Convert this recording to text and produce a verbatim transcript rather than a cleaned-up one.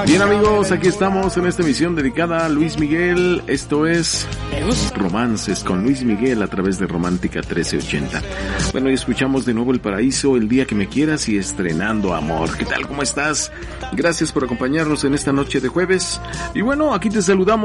Bien, amigos, aquí estamos en esta emisión dedicada a Luis Miguel. Esto es Romances con Luis Miguel a través de Romántica trece ochenta. Bueno, y escuchamos de nuevo El Paraíso, El Día que Me Quieras y Estrenando Amor. ¿Qué tal? ¿Cómo estás? Gracias por acompañarnos en esta noche de jueves. Y bueno, aquí te saludamos